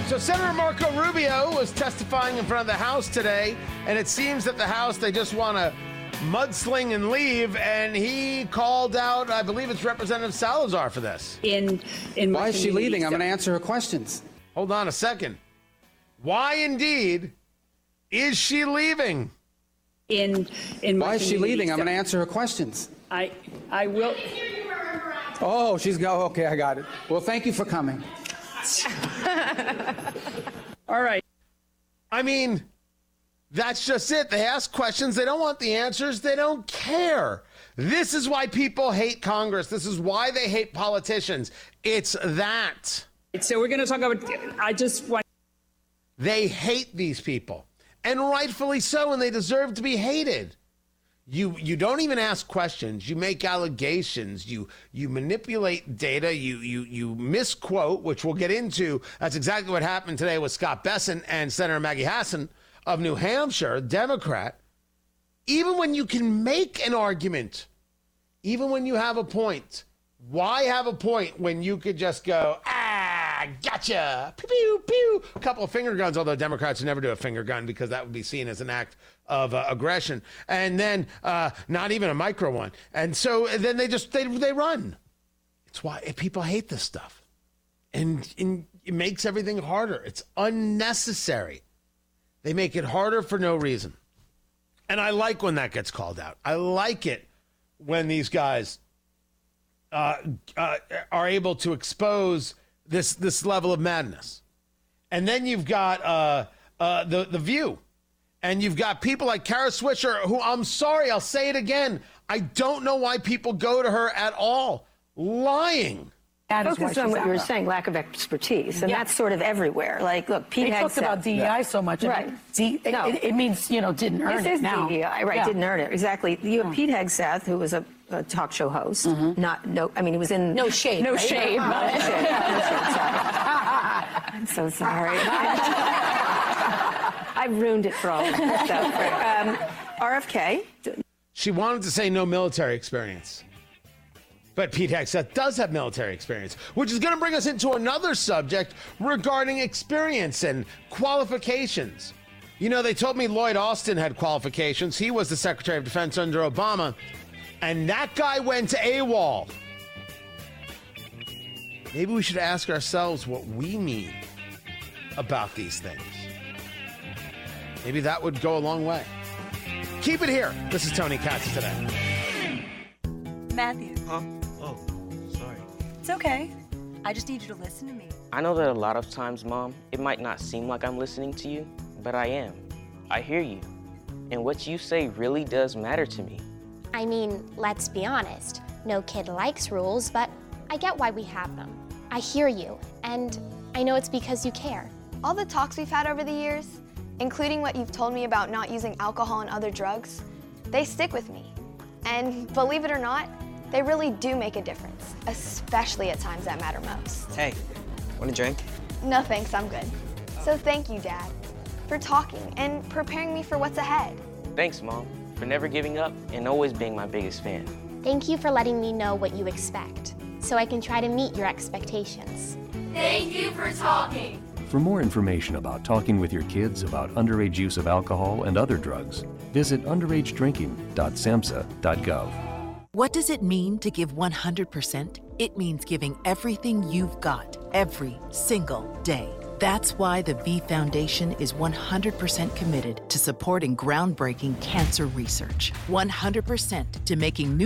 So Senator Marco Rubio was testifying in front of the House today, and it seems that the House, they just want to mudsling and leave, and he called out, I believe it's Representative Salazar for this. Why is she leaving? I'm going to answer her questions. Hold on a second. Why indeed is she leaving? Why is she leaving? I'm going to answer her questions. I will. Oh, okay, I got it. Well, thank you for coming. All right. I mean, that's just it. They ask questions. They don't want the answers. They don't care. This is why people hate Congress. This is why they hate politicians. It's that. So we're going to talk about, They hate these people, and rightfully so, and they deserve to be hated. You don't even ask questions. You make allegations. You manipulate data. You misquote, which we'll get into. That's exactly what happened today with Scott Bessent and Senator Maggie Hassan of New Hampshire, Democrat. Even when you can make an argument, even when you have a point, why have a point when you could just go, gotcha, pew, pew, pew, a couple of finger guns, although Democrats never do a finger gun because that would be seen as an act of aggression, and then not even a micro one. And so then they run. It's why people hate this stuff. And it makes everything harder. It's unnecessary. They make it harder for no reason. And I like when that gets called out. I like it when these guys are able to expose this level of madness. And then you've got the View. And you've got people like Kara Swisher, who, I'm sorry, I'll say it again, I don't know why people go to her at all. Lying. Focus on what you were saying, lack of expertise. And that's sort of everywhere. Like, look, Pete They talked about DEI so much. Right. It means, didn't earn it now. This is DEI, right, didn't earn it. Exactly. You have Pete Hegseth, who was a talk show host. He was in... No shade. No right? shade. No shade. I'm so sorry. I ruined it for all of you. RFK. She wanted to say no military experience. But Pete Hegseth does have military experience, which is going to bring us into another subject regarding experience and qualifications. They told me Lloyd Austin had qualifications. He was the Secretary of Defense under Obama, and that guy went to AWOL. Maybe we should ask ourselves what we mean about these things. Maybe that would go a long way. Keep it here. This is Tony Katz today. Matthew. Huh? Oh, sorry. It's okay. I just need you to listen to me. I know that a lot of times, Mom, it might not seem like I'm listening to you, but I am. I hear you. And what you say really does matter to me. I mean, let's be honest. No kid likes rules, but I get why we have them. I hear you, and I know it's because you care. All the talks we've had over the years, including what you've told me about not using alcohol and other drugs, they stick with me. And believe it or not, they really do make a difference, especially at times that matter most. Hey, want a drink? No thanks, I'm good. So thank you, Dad, for talking and preparing me for what's ahead. Thanks, Mom, for never giving up and always being my biggest fan. Thank you for letting me know what you expect, so I can try to meet your expectations. Thank you for talking. For more information about talking with your kids about underage use of alcohol and other drugs, visit underagedrinking.samhsa.gov. What does it mean to give 100%? It means giving everything you've got, every single day. That's why the V Foundation is 100% committed to supporting groundbreaking cancer research, 100% to making new